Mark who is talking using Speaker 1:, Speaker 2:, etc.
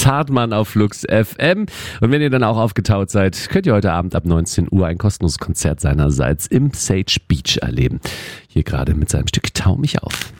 Speaker 1: Max Hartmann auf Flux FM. Und wenn ihr dann auch aufgetaut seid, könnt ihr heute Abend ab 19 Uhr ein kostenloses Konzert seinerseits im Sage Beach erleben. Hier gerade mit seinem Stück Tau mich auf.